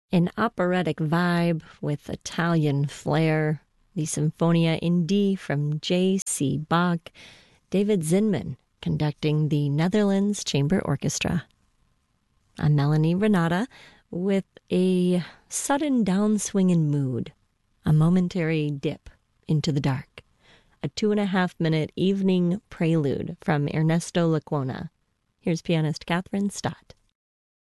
An operatic vibe with Italian flair, the Sinfonia in D from J.C. Bach, David Zinman conducting the Netherlands Chamber Orchestra. I'm Melanie Renata with a sudden downswing in mood, a momentary dip into the dark, a 2.5-minute evening prelude from Ernesto Lecuona. Here's pianist Catherine Stott.